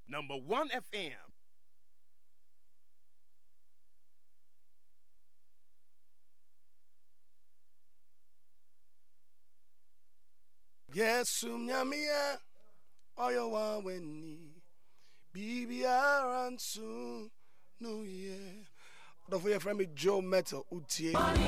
Number 1 FM. Yes, Nyamia, Oyo Weni, BBR and soon, no, yeah. Don't forget, friend me Joe Metal, Utie.